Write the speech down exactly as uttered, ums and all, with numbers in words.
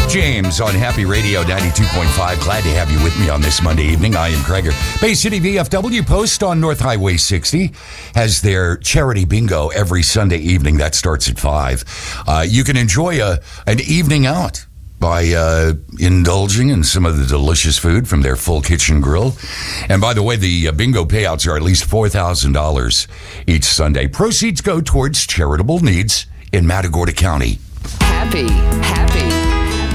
James on Happy Radio ninety-two point five. Glad to have you with me on this Monday evening. I am Kreger. Bay City V F W Post on North Highway sixty has their charity bingo every Sunday evening. That starts at five. Uh, you can enjoy a an evening out by uh, indulging in some of the delicious food from their full kitchen grill. And by the way, the uh, bingo payouts are at least four thousand dollars each Sunday. Proceeds go towards charitable needs in Matagorda County. Happy, happy.